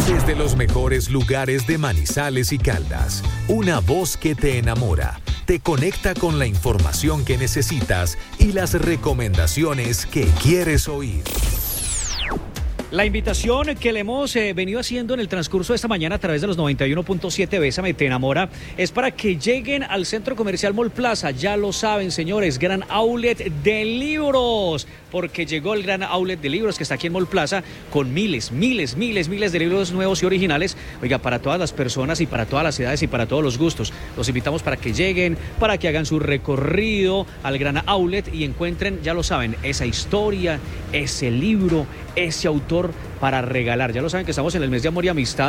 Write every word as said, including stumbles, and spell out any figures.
Desde los mejores lugares de Manizales y Caldas, una voz que te enamora, te conecta con la información que necesitas y las recomendaciones que quieres oír. La invitación que le hemos eh, venido haciendo en el transcurso de esta mañana a través de los noventa y uno punto siete Bésame Te Enamora es para que lleguen al Centro Comercial Mall Plaza. Ya lo saben, señores, gran outlet de libros, porque llegó el gran outlet de libros que está aquí en Mall Plaza con miles, miles, miles, miles de libros nuevos y originales. Oiga, para todas las personas y para todas las edades y para todos los gustos. Los invitamos para que lleguen, para que hagan su recorrido al gran outlet y encuentren, ya lo saben, esa historia, ese libro, ese autor para regalar. Ya lo saben que estamos en el mes de amor y amistad.